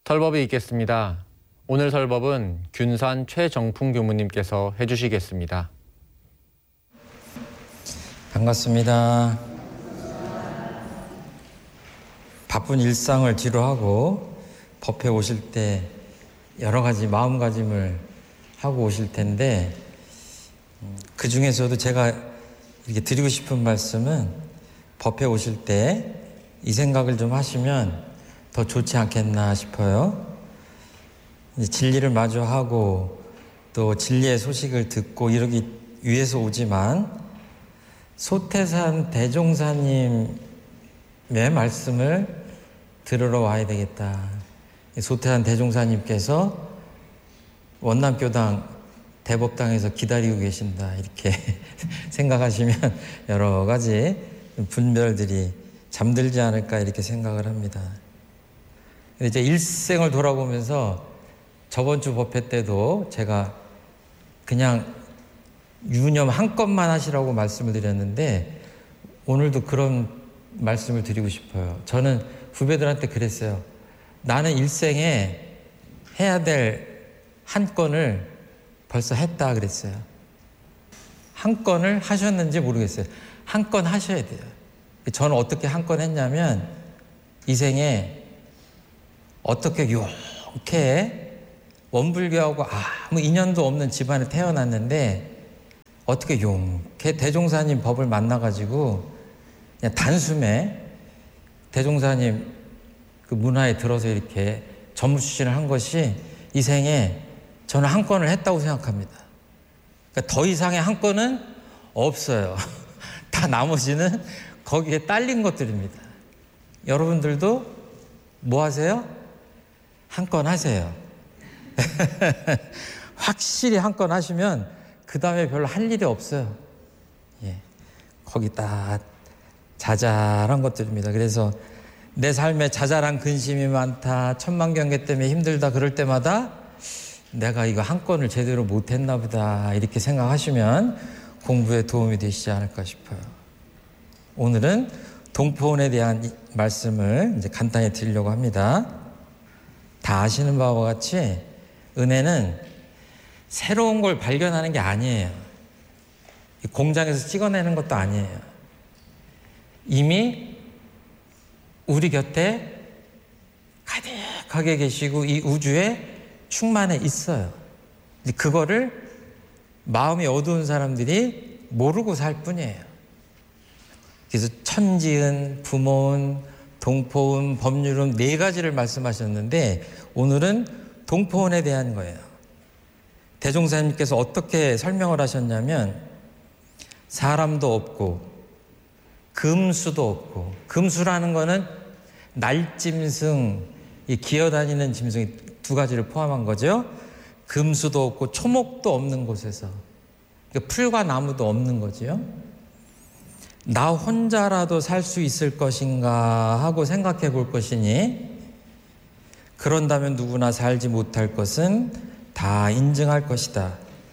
설법이 있겠습니다. 오늘 설법은 균산 최정풍 교무님께서 해주시겠습니다. 반갑습니다. 바쁜 일상을 뒤로하고 법회 오실 때 여러 가지 마음가짐을 하고 오실 텐데 그 중에서도 제가 이렇게 드리고 싶은 말씀은 법회 오실 때 이 생각을 좀 하시면 더 좋지 않겠나 싶어요. 진리를 마주하고 또 진리의 소식을 듣고 이러기 위해서 오지만 소태산 대종사님의 말씀을 들으러 와야 되겠다. 소태산 대종사님께서 원남교당 대법당에서 기다리고 계신다. 이렇게 생각하시면 여러 가지 분별들이 잠들지 않을까 이렇게 생각을 합니다. 근데 이제 일생을 돌아보면서 저번 주 법회 때도 제가 그냥 유념 한 건만 하시라고 말씀을 드렸는데 오늘도 그런 말씀을 드리고 싶어요. 저는 후배들한테 그랬어요. 나는 일생에 해야 될 한 건을 벌써 했다 그랬어요. 한 건을 하셨는지 모르겠어요. 한 건 하셔야 돼요. 저는 어떻게 한 건 했냐면 이 생에 어떻게 용케 원불교하고 아무 인연도 없는 집안에 태어났는데 어떻게 용케 대종사님 법을 만나가지고 그냥 단숨에 대종사님 그 문화에 들어서 이렇게 전무추신을 한 것이 이 생에 저는 한 건을 했다고 생각합니다. 그러니까 더 이상의 한 건은 없어요. 다 나머지는 거기에 딸린 것들입니다. 여러분들도 뭐 하세요? 한 건 하세요. 확실히 한 건 하시면 그 다음에 별로 할 일이 없어요. 예. 거기 딱 자잘한 것들입니다. 그래서 내 삶에 자잘한 근심이 많다, 천만경계 때문에 힘들다 그럴 때마다 내가 이거 한 건을 제대로 못했나 보다 이렇게 생각하시면 공부에 도움이 되시지 않을까 싶어요. 오늘은 동포원에 대한 말씀을 이제 간단히 드리려고 합니다. 다 아시는 바와 같이 은혜는 새로운 걸 발견하는 게 아니에요. 공장에서 찍어내는 것도 아니에요. 이미 우리 곁에 가득하게 계시고 이 우주에 충만해 있어요. 그거를 마음이 어두운 사람들이 모르고 살 뿐이에요. 그래서 천지은, 부모은, 동포은, 법률은 네 가지를 말씀하셨는데 오늘은 동포은에 대한 거예요. 대종사님께서 어떻게 설명을 하셨냐면 사람도 없고 금수도 없고, 금수라는 거는 날짐승, 이 기어다니는 짐승이 두 가지를 포함한 거죠. 금수도 없고 초목도 없는 곳에서, 그러니까 풀과 나무도 없는 거지요. 나 혼자라도 살 수 있을 것인가 하고 생각해 볼 것이니 그런다면 누구나 살지 못할 것은 다 인증할 것이다.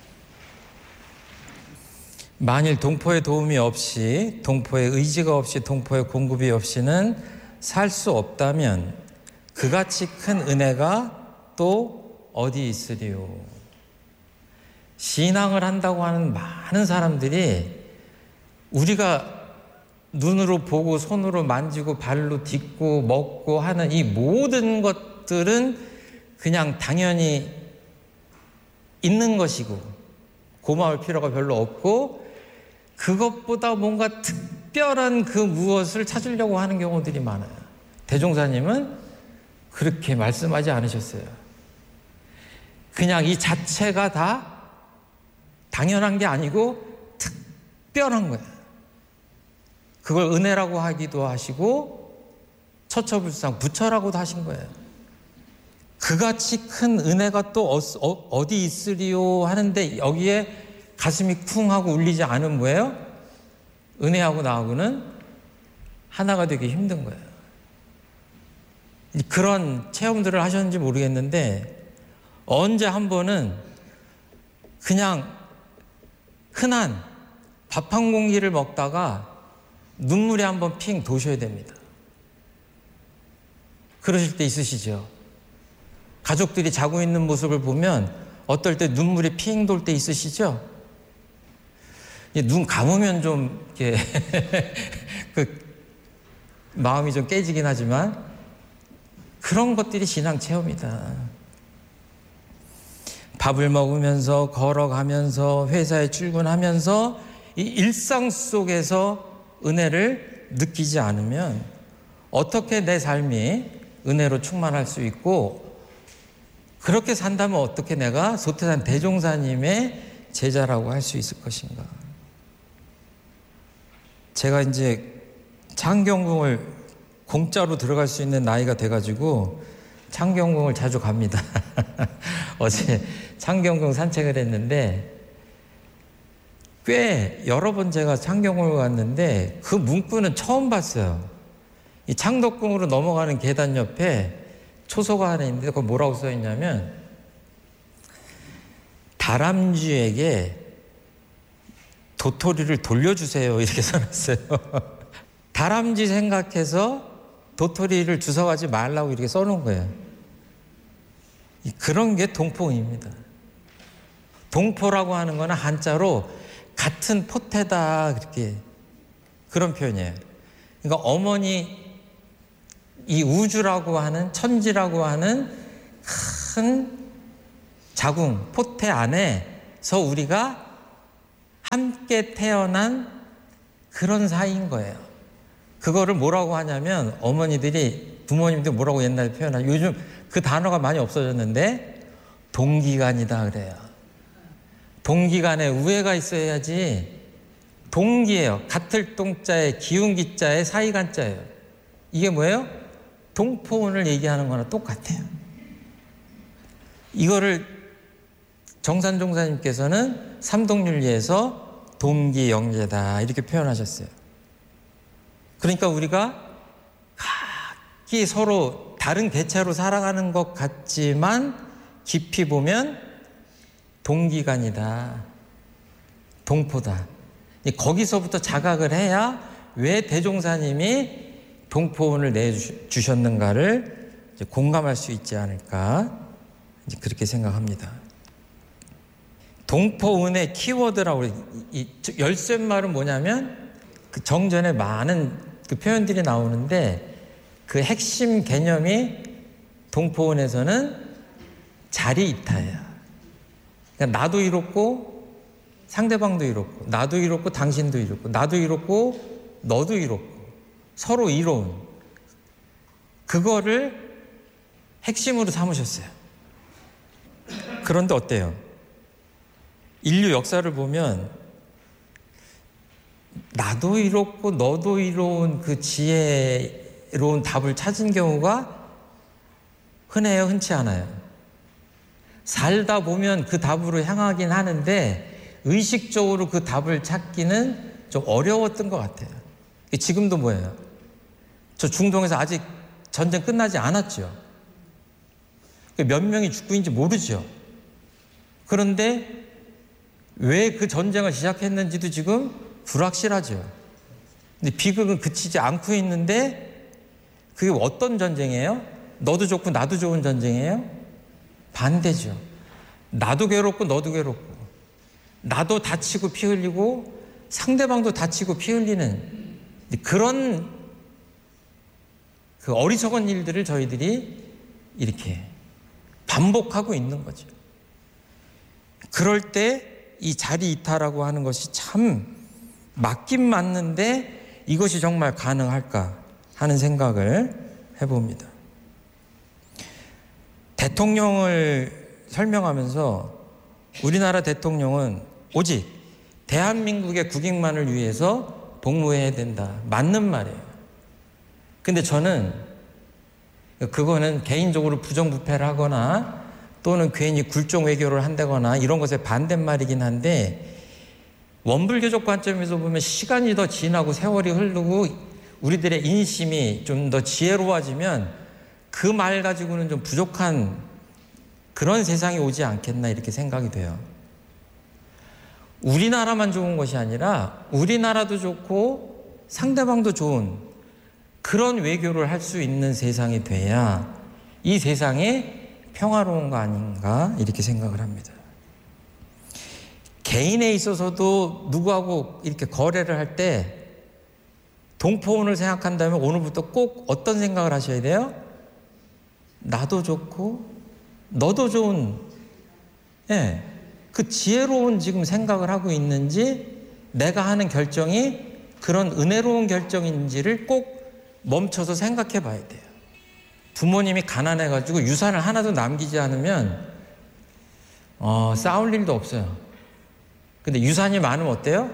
만일 동포의 도움이 없이, 동포의 의지가 없이, 동포의 공급이 없이는 살 수 없다면 그같이 큰 은혜가 또 어디 있으리요. 신앙을 한다고 하는 많은 사람들이 우리가 눈으로 보고 손으로 만지고 발로 딛고 먹고 하는 이 모든 것들은 그냥 당연히 있는 것이고 고마울 필요가 별로 없고 그것보다 뭔가 특별한 그 무엇을 찾으려고 하는 경우들이 많아요. 대종사님은 그렇게 말씀하지 않으셨어요. 그냥 이 자체가 다 당연한 게 아니고 특별한 거예요. 그걸 은혜라고 하기도 하시고 처처불상 부처라고도 하신 거예요. 그같이 큰 은혜가 또 어디 있으리요 하는데 여기에 가슴이 쿵 하고 울리지 않으면 뭐예요? 은혜하고 나하고는 하나가 되기 힘든 거예요. 그런 체험들을 하셨는지 모르겠는데 언제 한 번은 그냥 흔한 밥 한 공기를 먹다가 눈물이 한번 핑 도셔야 됩니다. 그러실 때 있으시죠? 가족들이 자고 있는 모습을 보면 어떨 때 눈물이 핑 돌 때 있으시죠? 눈 감으면 좀 이렇게 그 마음이 좀 깨지긴 하지만 그런 것들이 신앙 체험이다. 밥을 먹으면서 걸어가면서 회사에 출근하면서 이 일상 속에서 은혜를 느끼지 않으면 어떻게 내 삶이 은혜로 충만할 수 있고, 그렇게 산다면 어떻게 내가 소태산 대종사님의 제자라고 할 수 있을 것인가. 제가 이제 창경궁을 공짜로 들어갈 수 있는 나이가 돼가지고 창경궁을 자주 갑니다. 어제 창경궁 산책을 했는데 꽤 여러 번 제가 창경궁을 갔는데 그 문구는 처음 봤어요. 이 창덕궁으로 넘어가는 계단 옆에 초소가 하나 있는데 거기 뭐라고 써 있냐면 다람쥐에게 도토리를 돌려주세요 이렇게 써놨어요. 다람쥐 생각해서 도토리를 주워가지 말라고 이렇게 써놓은 거예요. 그런 게 동포입니다. 동포라고 하는 거는 한자로 같은 포태다, 그렇게 그런 표현이에요. 그러니까 어머니 이 우주라고 하는 천지라고 하는 큰 자궁 포태 안에서 우리가 함께 태어난 그런 사이인 거예요. 그거를 뭐라고 하냐면 어머니들이 부모님들 뭐라고 옛날에 표현하죠. 요즘 그 단어가 많이 없어졌는데 동기간이다 그래요. 동기간에 우애가 있어야지. 동기예요. 같을 동자에 기운기자에 사이간자예요. 이게 뭐예요? 동포원을 얘기하는 거나 똑같아요. 이거를 정산종사님께서는 삼동윤리에서 동기영재다 이렇게 표현하셨어요. 그러니까 우리가 각기 서로 다른 개체로 살아가는 것 같지만 깊이 보면 동기간이다, 동포다. 거기서부터 자각을 해야 왜 대종사님이 동포원을 내주셨는가를 이제 공감할 수 있지 않을까, 이제 그렇게 생각합니다. 동포원의 키워드라고 이 열쇠말은 뭐냐면 그 정전에 많은 그 표현들이 나오는데 그 핵심 개념이 동포원에서는 자리이타야. 그러니까 나도 이롭고 상대방도 이롭고 나도 이롭고 당신도 이롭고 나도 이롭고 너도 이롭고 서로 이로운, 그거를 핵심으로 삼으셨어요. 그런데 어때요? 인류 역사를 보면 나도 이롭고 너도 이로운 그 지혜로운 답을 찾은 경우가 흔해요, 흔치 않아요. 살다 보면 그 답으로 향하긴 하는데 의식적으로 그 답을 찾기는 좀 어려웠던 것 같아요. 지금도 뭐예요? 저 중동에서 아직 전쟁 끝나지 않았죠. 몇 명이 죽고 있는지 모르죠. 그런데 왜 그 전쟁을 시작했는지도 지금 불확실하죠. 근데 비극은 그치지 않고 있는데 그게 어떤 전쟁이에요? 너도 좋고 나도 좋은 전쟁이에요? 반대죠. 나도 괴롭고 너도 괴롭고 나도 다치고 피 흘리고 상대방도 다치고 피 흘리는 그런 그 어리석은 일들을 저희들이 이렇게 반복하고 있는 거죠. 그럴 때 이 자리 이타라고 하는 것이 참 맞긴 맞는데 이것이 정말 가능할까 하는 생각을 해봅니다. 대통령을 설명하면서 우리나라 대통령은 오직 대한민국의 국익만을 위해서 복무해야 된다. 맞는 말이에요. 근데 저는 그거는 개인적으로 부정부패를 하거나 또는 괜히 굴종 외교를 한다거나 이런 것에 반대말이긴 한데, 원불교적 관점에서 보면 시간이 더 지나고 세월이 흐르고 우리들의 인심이 좀 더 지혜로워지면 그 말 가지고는 좀 부족한 그런 세상이 오지 않겠나 이렇게 생각이 돼요. 우리나라만 좋은 것이 아니라 우리나라도 좋고 상대방도 좋은 그런 외교를 할 수 있는 세상이 돼야 이 세상에 평화로운 거 아닌가 이렇게 생각을 합니다. 개인에 있어서도 누구하고 이렇게 거래를 할 때 동포운을 생각한다면 오늘부터 꼭 어떤 생각을 하셔야 돼요? 나도 좋고 너도 좋은, 그 지혜로운 지금 생각을 하고 있는지, 내가 하는 결정이 그런 은혜로운 결정인지를 꼭 멈춰서 생각해 봐야 돼요. 부모님이 가난해가지고 유산을 하나도 남기지 않으면 싸울 일도 없어요. 근데 유산이 많으면 어때요?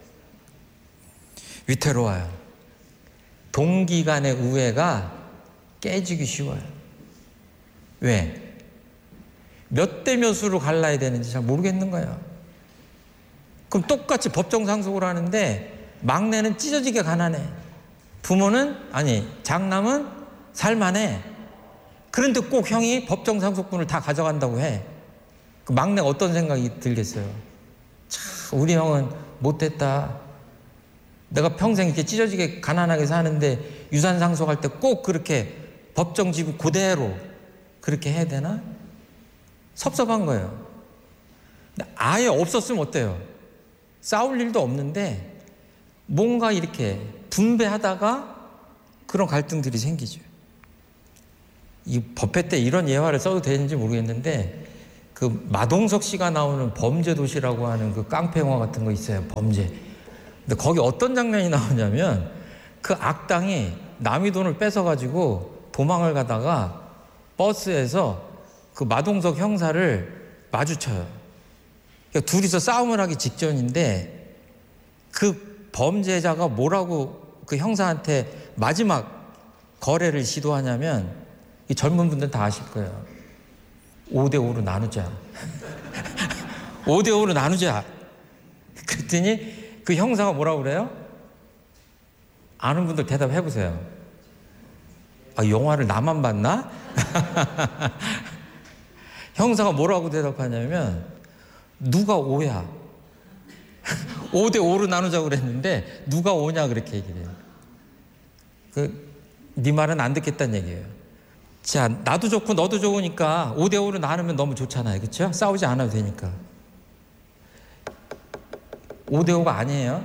위태로워요. 동기 간의 우애가 깨지기 쉬워요. 왜? 몇 대 몇으로 갈라야 되는지 잘 모르겠는 거예요. 그럼 똑같이 법정 상속을 하는데 막내는 찢어지게 가난해. 부모는, 장남은 살만해. 그런데 꼭 형이 법정 상속분을 다 가져간다고 해. 그 막내가 어떤 생각이 들겠어요? 참, 우리 형은 못됐다. 내가 평생 이렇게 찢어지게 가난하게 사는데 유산 상속할 때 꼭 그렇게 법정 지구 그대로 그렇게 해야 되나? 섭섭한 거예요. 근데 아예 없었으면 어때요? 싸울 일도 없는데 뭔가 이렇게 분배하다가 그런 갈등들이 생기죠. 이 법회 때 이런 예화를 써도 되는지 모르겠는데, 그 마동석 씨가 나오는 범죄도시라고 하는 그 깡패 영화 같은 거 있어요. 범죄. 근데 거기 어떤 장면이 나오냐면, 그 악당이 남의 돈을 뺏어가지고 도망을 가다가 버스에서 그 마동석 형사를 마주쳐요. 그러니까 둘이서 싸움을 하기 직전인데, 그 범죄자가 뭐라고 그 형사한테 마지막 거래를 시도하냐면, 이 젊은 분들 다 아실 거예요. 5대5로 나누자. 5대5로 나누자. 그랬더니 그 형사가 뭐라고 그래요? 아는 분들 대답해 보세요. 영화를 나만 봤나? 형사가 뭐라고 대답하냐면, 누가 5야? 5대5로 나누자고 그랬는데 누가 5냐 그렇게 얘기를 해요. 네 말은 안 듣겠다는 얘기예요. 자, 나도 좋고 너도 좋으니까 5대5로 나누면 너무 좋잖아요. 그렇죠? 싸우지 않아도 되니까. 5대5가 아니에요.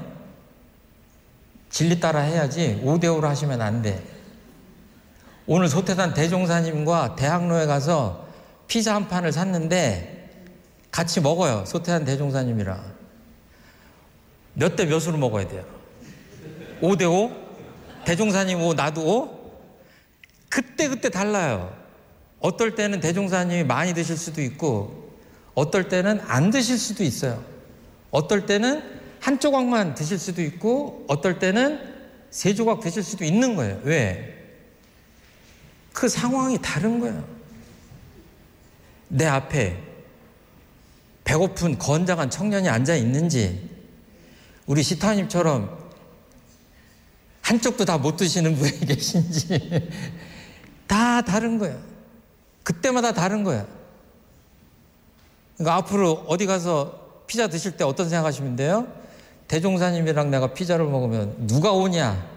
진리 따라 해야지 5대5로 하시면 안 돼. 오늘 소태단 대종사님과 대학로에 가서 피자 한 판을 샀는데 같이 먹어요. 소태단 대종사님이랑. 몇 대 몇으로 먹어야 돼요? 5대5? 대종사님 5, 나도 5? 그때 달라요. 어떨 때는 대종사님이 많이 드실 수도 있고, 어떨 때는 안 드실 수도 있어요. 어떨 때는 한 조각만 드실 수도 있고, 어떨 때는 3조각 드실 수도 있는 거예요. 왜? 그 상황이 다른 거예요. 내 앞에 배고픈 건장한 청년이 앉아 있는지, 우리 시타님처럼 한쪽도 다 못 드시는 분이 계신지 다 다른 거예요. 그때마다 다른 거예요. 그러니까 앞으로 어디 가서 피자 드실 때 어떤 생각하시면 돼요? 대종사님이랑 내가 피자를 먹으면 누가 오냐?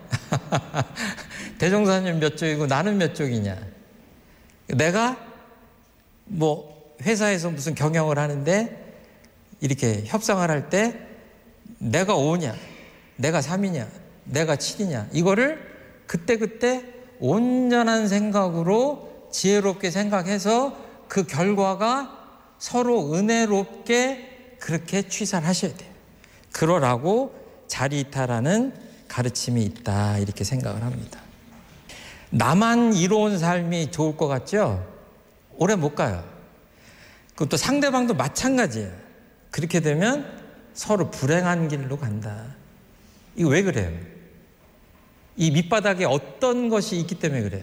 대종사님 몇 쪽이고 나는 몇 쪽이냐? 내가 뭐 회사에서 무슨 경영을 하는데 이렇게 협상을 할 때 내가 5냐, 내가 3이냐, 내가 7이냐, 이거를 그때 온전한 생각으로 지혜롭게 생각해서 그 결과가 서로 은혜롭게 그렇게 취사하셔야 돼요. 그러라고 자리이탈하는 가르침이 있다, 이렇게 생각을 합니다. 나만 이로운 삶이 좋을 것 같죠? 오래 못 가요. 그것도 상대방도 마찬가지예요. 그렇게 되면 서로 불행한 길로 간다. 이거 왜 그래요? 이 밑바닥에 어떤 것이 있기 때문에 그래요.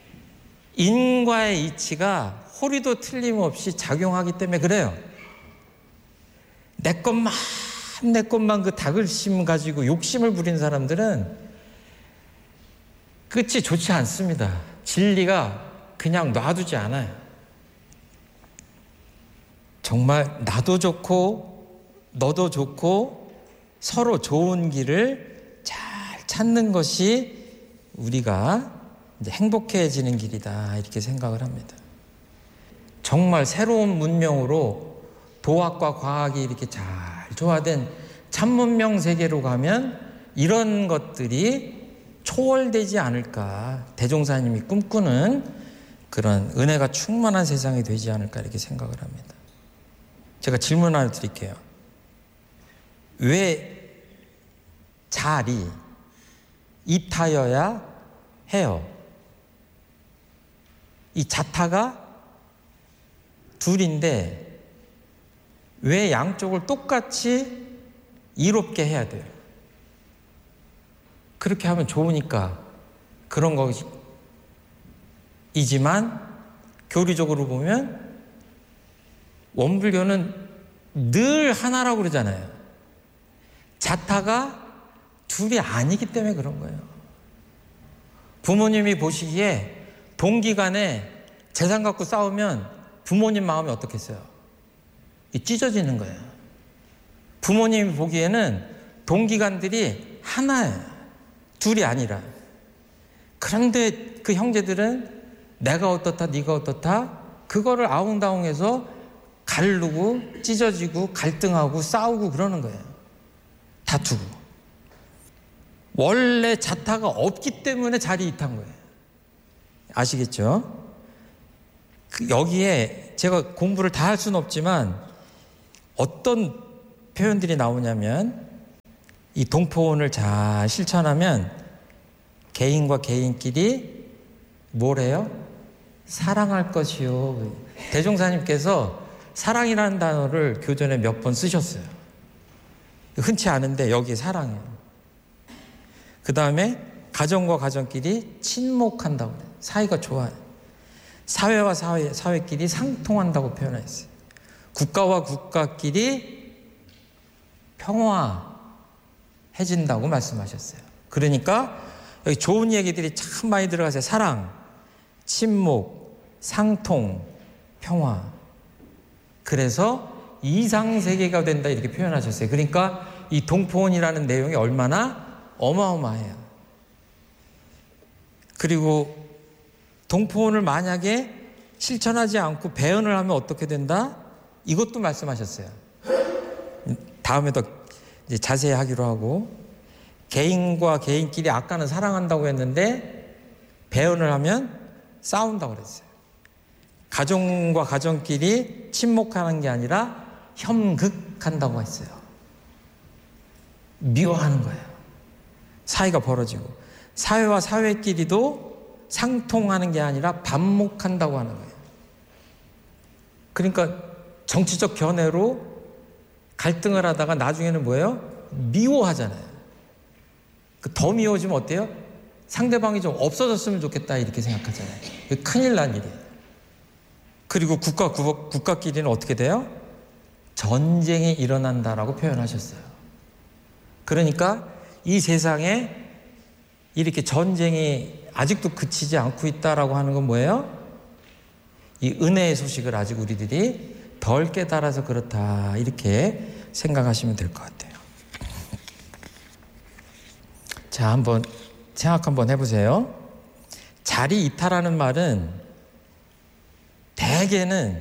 인과의 이치가 호리도 틀림없이 작용하기 때문에 그래요. 내 것만 그 다글심 가지고 욕심을 부린 사람들은 끝이 좋지 않습니다. 진리가 그냥 놔두지 않아요. 정말 나도 좋고 너도 좋고 서로 좋은 길을 잘 찾는 것이 우리가 이제 행복해지는 길이다, 이렇게 생각을 합니다. 정말 새로운 문명으로 도학과 과학이 이렇게 잘 조화된 참문명 세계로 가면 이런 것들이 초월되지 않을까. 대종사님이 꿈꾸는 그런 은혜가 충만한 세상이 되지 않을까 이렇게 생각을 합니다. 제가 질문 하나 드릴게요. 왜 잘이 이타여야 해요? 이 자타가 둘인데 왜 양쪽을 똑같이 이롭게 해야 돼요? 그렇게 하면 좋으니까 그런 것이지만 교리적으로 보면 원불교는 늘 하나라고 그러잖아요. 자타가 둘이 아니기 때문에 그런 거예요. 부모님이 보시기에 동기간에 재산 갖고 싸우면 부모님 마음이 어떻겠어요? 찢어지는 거예요. 부모님이 보기에는 동기간들이 하나예요. 둘이 아니라. 그런데 그 형제들은 내가 어떻다 네가 어떻다 그거를 아웅다웅해서 가르고 찢어지고 갈등하고 싸우고 그러는 거예요. 다투고. 원래 자타가 없기 때문에 자리 이탄 거예요. 아시겠죠? 여기에 제가 공부를 다 할 수는 없지만 어떤 표현들이 나오냐면 이 동포원을 잘 실천하면 개인과 개인끼리 뭘 해요? 사랑할 것이요. 대종사님께서 사랑이라는 단어를 교전에 몇 번 쓰셨어요. 흔치 않은데 여기에 사랑이에요. 그 다음에 가정과 가정끼리 친목한다고 그래요. 사이가 좋아요. 사회와 사회끼리 상통한다고 표현했어요. 국가와 국가끼리 평화해진다고 말씀하셨어요. 그러니까 여기 좋은 얘기들이 참 많이 들어가세요. 사랑, 친목, 상통, 평화. 그래서 이상세계가 된다 이렇게 표현하셨어요. 그러니까 이 동포원이라는 내용이 얼마나 어마어마해요. 그리고 동포원을 만약에 실천하지 않고 배은을 하면 어떻게 된다? 이것도 말씀하셨어요. 다음에 더 이제 자세히 하기로 하고 개인과 개인끼리 아까는 사랑한다고 했는데 배은을 하면 싸운다고 그랬어요. 가정과 가정끼리 친목하는 게 아니라 협극한다고 했어요. 미워하는 거예요. 사이가 벌어지고 사회와 사회끼리도 상통하는 게 아니라 반목한다고 하는 거예요. 그러니까 정치적 견해로 갈등을 하다가 나중에는 뭐예요? 미워하잖아요. 더 미워지면 어때요? 상대방이 좀 없어졌으면 좋겠다 이렇게 생각하잖아요. 큰일 난 일이에요. 그리고 국가끼리는 어떻게 돼요? 전쟁이 일어난다라고 표현하셨어요. 그러니까 이 세상에 이렇게 전쟁이 아직도 그치지 않고 있다라고 하는 건 뭐예요? 이 은혜의 소식을 아직 우리들이 덜 깨달아서 그렇다 이렇게 생각하시면 될 것 같아요. 자, 한번 생각 한번 해보세요. 자리 이탈하는 말은 대개는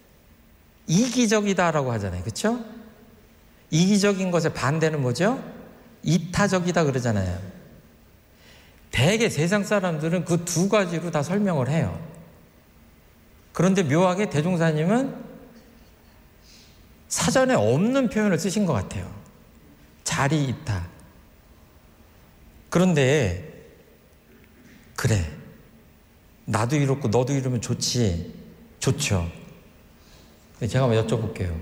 이기적이다라고 하잖아요. 그렇죠? 이기적인 것의 반대는 뭐죠? 이타적이다 그러잖아요. 대개 세상 사람들은 그 두 가지로 다 설명을 해요. 그런데 묘하게 대종사님은 사전에 없는 표현을 쓰신 것 같아요. 자리 이타. 그런데 그래, 나도 이렇고 너도 이러면 좋지. 좋죠. 제가 한번 여쭤볼게요.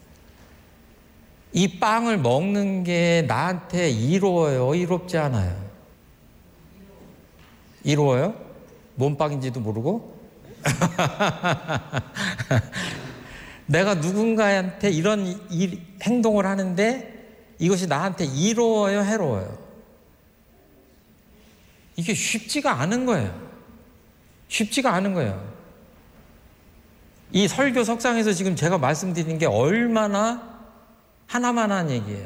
이 빵을 먹는 게 나한테 이로워요? 이롭지 않아요? 이로워요? 뭔 빵인지도 모르고? 내가 누군가한테 이런 행동을 하는데 이것이 나한테 이로워요? 해로워요? 이게 쉽지가 않은 거예요. 쉽지가 않은 거예요. 이 설교 석상에서 지금 제가 말씀드리는 게 얼마나 하나만한 얘기예요.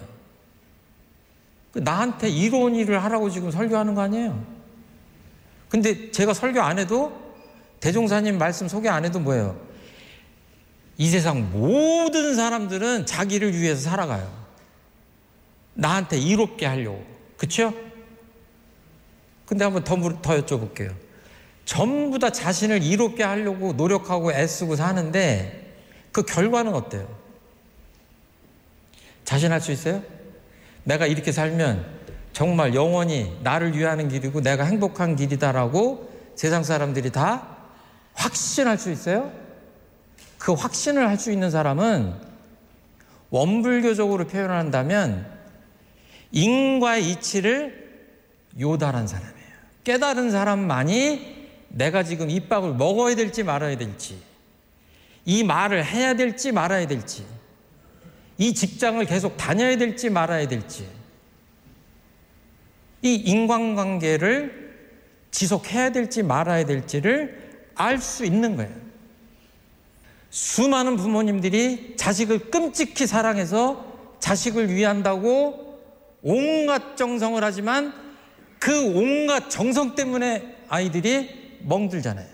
나한테 이로운 일을 하라고 지금 설교하는 거 아니에요? 근데 제가 설교 안 해도 대종사님 말씀 소개 안 해도 뭐예요? 이 세상 모든 사람들은 자기를 위해서 살아가요. 나한테 이롭게 하려고. 그렇죠? 근데 한번 더 여쭤볼게요. 전부 다 자신을 이롭게 하려고 노력하고 애쓰고 사는데 그 결과는 어때요? 자신할 수 있어요? 내가 이렇게 살면 정말 영원히 나를 위하는 길이고 내가 행복한 길이다라고 세상 사람들이 다 확신할 수 있어요? 그 확신을 할 수 있는 사람은 원불교적으로 표현한다면 인과의 이치를 요달한 사람이에요. 깨달은 사람만이 내가 지금 이 밥을 먹어야 될지 말아야 될지, 이 말을 해야 될지 말아야 될지, 이 직장을 계속 다녀야 될지 말아야 될지, 이 인간관계를 지속해야 될지 말아야 될지를 알 수 있는 거예요. 수많은 부모님들이 자식을 끔찍히 사랑해서 자식을 위한다고 온갖 정성을 하지만 그 온갖 정성 때문에 아이들이 멍들잖아요.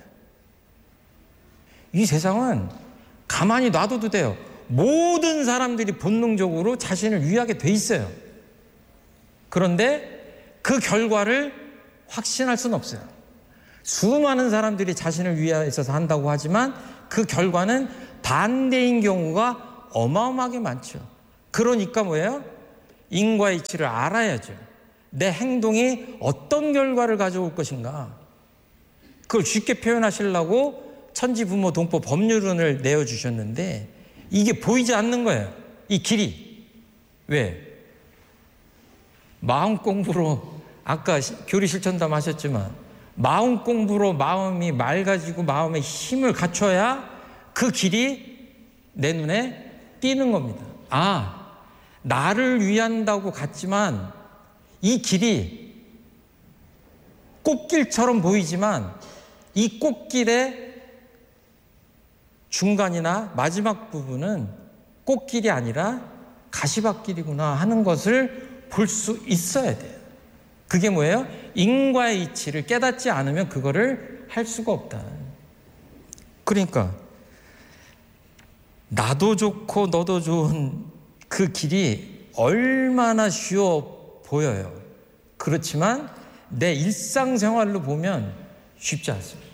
이 세상은 가만히 놔둬도 돼요. 모든 사람들이 본능적으로 자신을 위하게 돼 있어요. 그런데 그 결과를 확신할 수는 없어요. 수많은 사람들이 자신을 위해서 한다고 하지만 그 결과는 반대인 경우가 어마어마하게 많죠. 그러니까 뭐예요? 인과의 이치를 알아야죠. 내 행동이 어떤 결과를 가져올 것인가. 그걸 쉽게 표현하시려고 천지부모 동포 법률론을 내어주셨는데 이게 보이지 않는 거예요. 이 길이. 왜? 마음 공부로 아까 교리 실천담 하셨지만 마음 공부로 마음이 맑아지고 마음의 힘을 갖춰야 그 길이 내 눈에 띄는 겁니다. 아, 나를 위한다고 같지만 이 길이 꽃길처럼 보이지만 이 꽃길의 중간이나 마지막 부분은 꽃길이 아니라 가시밭길이구나 하는 것을 볼 수 있어야 돼요. 그게 뭐예요? 인과의 이치를 깨닫지 않으면 그거를 할 수가 없다. 그러니까 나도 좋고 너도 좋은 그 길이 얼마나 쉬워 보여요. 그렇지만 내 일상생활로 보면 쉽지 않습니다.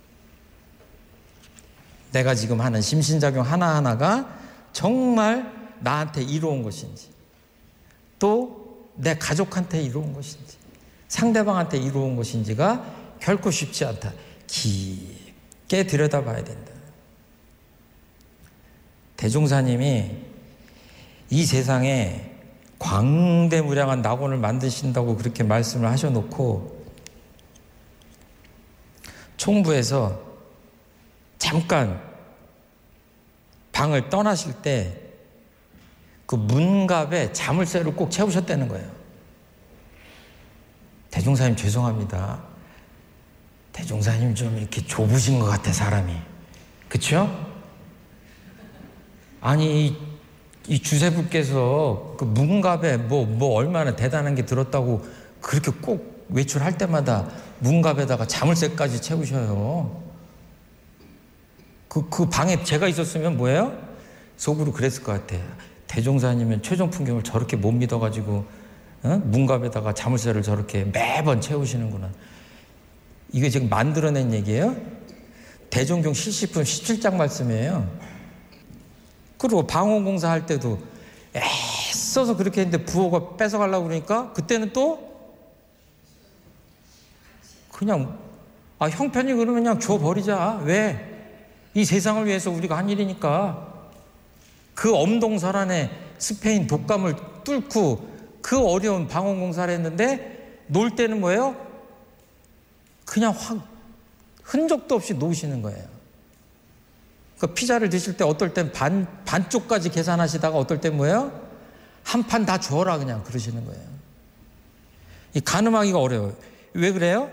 내가 지금 하는 심신작용 하나하나가 정말 나한테 이로운 것인지, 또 내 가족한테 이로운 것인지, 상대방한테 이로운 것인지가 결코 쉽지 않다. 깊게 들여다봐야 된다. 대종사님이 이 세상에 광대무량한 낙원을 만드신다고 그렇게 말씀을 하셔놓고 총부에서 잠깐 방을 떠나실 때 그 문갑에 자물쇠를 꼭 채우셨다는 거예요. 대종사님 죄송합니다. 대종사님 좀 이렇게 좁으신 것 같아 사람이. 그쵸? 아니 이 주세부께서 그 문갑에 뭐 얼마나 대단한 게 들었다고 그렇게 꼭 외출할 때마다 문갑에다가 자물쇠까지 채우셔요. 그 방에 제가 있었으면 뭐예요? 속으로 그랬을 것 같아요. 대종사님은 최종풍경을 저렇게 못 믿어가지고 문갑에다가 자물쇠를 저렇게 매번 채우시는구나. 이게 지금 만들어낸 얘기예요? 대종경 실시품 17장 말씀이에요. 그리고 방언공사 할 때도 애써서 그렇게 했는데 부호가 뺏어가려고 그러니까 그때는 또 그냥 형편이 그러면 그냥 줘버리자. 왜? 이 세상을 위해서 우리가 한 일이니까. 그 엄동설안에 스페인 독감을 뚫고 그 어려운 방언공사를 했는데 놀 때는 뭐예요? 그냥 확 흔적도 없이 놓으시는 거예요. 그 피자를 드실 때 어떨 땐 반쪽까지 계산하시다가 어떨 땐 뭐예요? 한 판 다 줘라 그냥 그러시는 거예요. 이 가늠하기가 어려워요. 왜 그래요?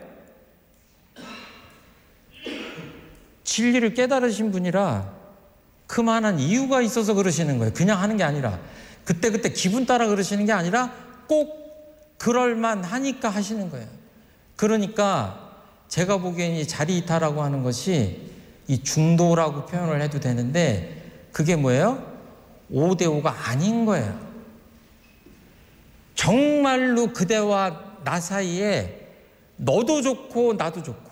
진리를 깨달으신 분이라 그만한 이유가 있어서 그러시는 거예요. 그냥 하는 게 아니라 그때그때 기분 따라 그러시는 게 아니라 꼭 그럴만 하니까 하시는 거예요. 그러니까 제가 보기엔 이 자리이탈하고 하는 것이 이 중도라고 표현을 해도 되는데 그게 뭐예요? 5대5가 아닌 거예요. 정말로 그대와 나 사이에 너도 좋고 나도 좋고,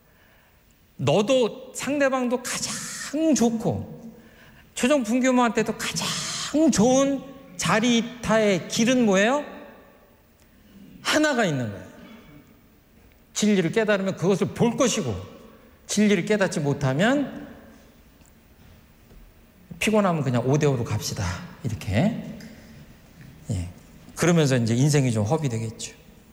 너도 상대방도 가장 좋고, 최종풍교무한테도 가장 좋은 자리이타의 길은 뭐예요? 하나가 있는 거예요. 진리를 깨달으면 그것을 볼 것이고, 진리를 깨닫지 못하면 피곤하면 그냥 5대5로 갑시다. 이렇게. 예. 그러면서 이제 인생이 좀 허비되겠죠.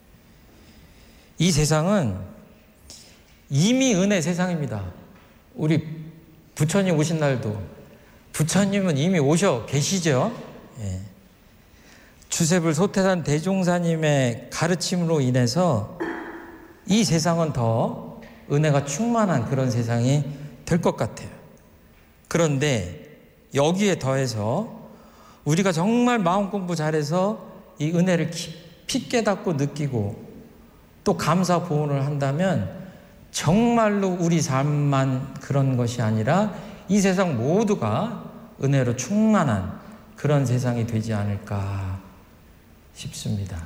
이 세상은 이미 은혜 세상입니다. 우리 부처님 오신 날도 부처님은 이미 오셔 계시죠. 예. 주세불 소태산 대종사님의 가르침으로 인해서 이 세상은 더 은혜가 충만한 그런 세상이 될 것 같아요. 그런데 여기에 더해서 우리가 정말 마음 공부 잘해서 이 은혜를 깊이 깨닫고 느끼고 또 감사 보온을 한다면 정말로 우리 삶만 그런 것이 아니라 이 세상 모두가 은혜로 충만한 그런 세상이 되지 않을까 싶습니다.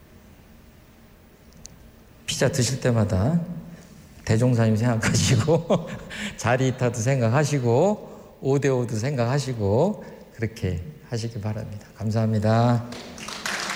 피자 드실 때마다 대종사님 생각하시고 자리이타도 생각하시고 5대5도 생각하시고 그렇게 하시기 바랍니다. 감사합니다.